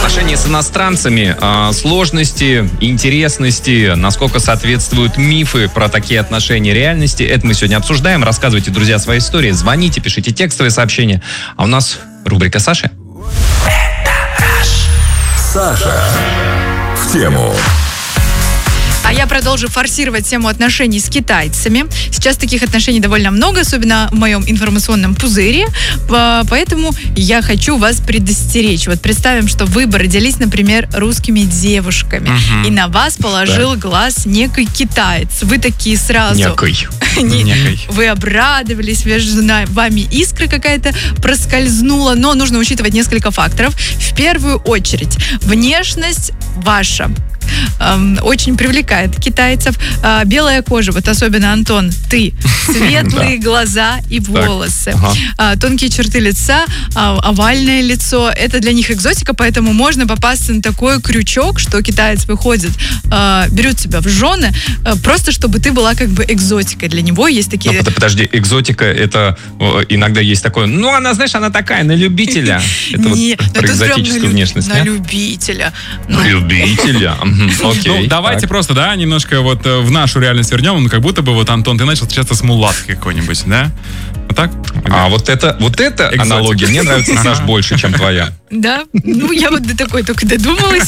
Отношения с иностранцами, сложности, интересности, насколько соответствуют мифы про такие отношения реальности. Это мы сегодня обсуждаем. Рассказывайте, друзья, свои истории. Звоните, пишите текстовые сообщения. А у нас рубрика Саши. Саша в тему. А я продолжу форсировать тему отношений с китайцами. Сейчас таких отношений довольно много, особенно в моем информационном пузыре. Поэтому я хочу вас предостеречь. Вот представим, что вы бы родились, например, русскими девушками. И на вас положил глаз некий китаец. Вы такие сразу... Некий. Вы обрадовались, между вами искра какая-то проскользнула. Но нужно учитывать несколько факторов. В первую очередь, внешность ваша очень привлекает китайцев. Белая кожа, вот особенно, Антон, ты. Светлые глаза и волосы. Тонкие черты лица, овальное лицо. Это для них экзотика, поэтому можно попасться на такой крючок, что китаец выходит, берет тебя в жены, просто чтобы ты была как бы экзотикой для него. Есть такие... Подожди, экзотика, это иногда есть такое, она, знаешь, она такая, на любителя. Это вот про экзотическую внешность. На любителя. На любителя? Окей, давайте просто, немножко вот в нашу реальность вернем. Как будто бы вот, Антон, ты начал часто с мулаткой какой-нибудь, да? Вот так? Вот эта аналогия мне нравится, Саш, больше, чем твоя. Да? Я вот до такой только додумалась.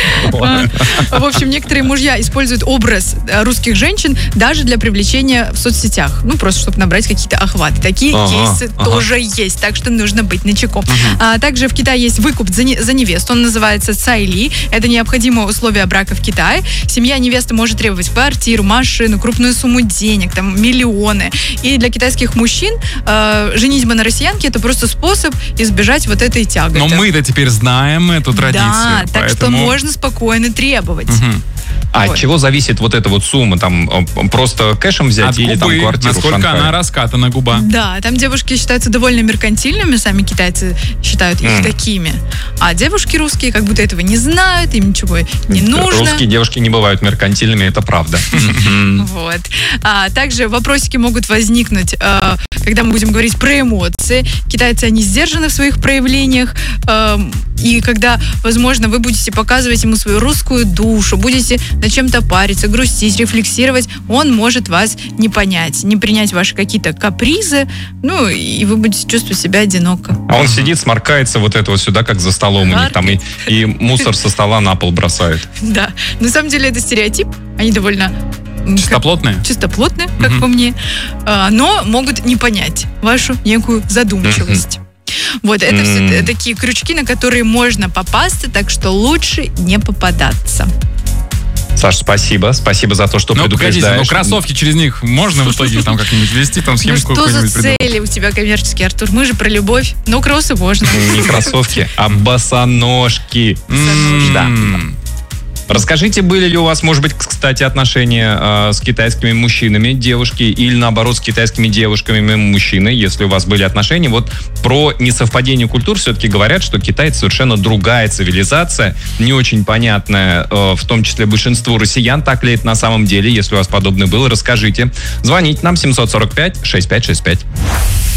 В общем, некоторые мужья используют образ русских женщин даже для привлечения в соцсетях. Просто чтобы набрать какие-то охваты. Такие кейсы тоже есть, так что нужно быть начеку. Также в Китае есть выкуп за невесту. Он называется цайли. Это необходимое условие брака в Китае. Семья невесты может требовать квартиру, машину, крупную сумму денег, миллионы. И для китайских мужчин женитьба на россиянке — это просто способ избежать вот этой тяготы. Но мы-то теперь знаем эту традицию. Да, так что можно спокойно требовать. От чего зависит вот эта вот сумма? Там просто кэшем взять от или губы, там квартиру в насколько Шанхае? она раскатана, губа. Да, там девушки считаются довольно меркантильными, сами китайцы считают их такими. А девушки русские как будто этого не знают, им ничего не нужно. Русские девушки не бывают меркантильными, это правда. Вот. Также вопросики могут возникнуть, когда мы будем говорить про эмоции. Китайцы, они сдержаны в своих проявлениях. И когда, возможно, вы будете показывать ему свою русскую душу, будете над чем-то париться, грустить, рефлексировать, он может вас не понять, не принять ваши какие-то капризы, и вы будете чувствовать себя одиноко. А он сидит, сморкается вот это вот сюда, как за столом у них там, и мусор со стола на пол бросает. Да, на самом деле это стереотип, они довольно... Чистоплотные? Чистоплотные, как по мне, но могут не понять вашу некую задумчивость. Вот, это все такие крючки, на которые можно попасться, так что лучше не попадаться. Саш, спасибо. Спасибо за то, что предупреждаешь. Погодите, кроссовки через них можно в итоге там как-нибудь ввести, там схемку какую-нибудь что за цели у тебя коммерческие, Артур? Мы же про любовь. Кроссы можно. Не кроссовки, а босоножки. Да. Расскажите, были ли у вас, может быть, кстати, отношения с китайскими мужчинами, девушки, или наоборот с китайскими девушками, мужчины, если у вас были отношения. Вот про несовпадение культур все-таки говорят, что Китай совершенно другая цивилизация, не очень понятная, в том числе большинству россиян. Так ли это на самом деле? Если у вас подобное было, расскажите. Звоните нам 745-6565.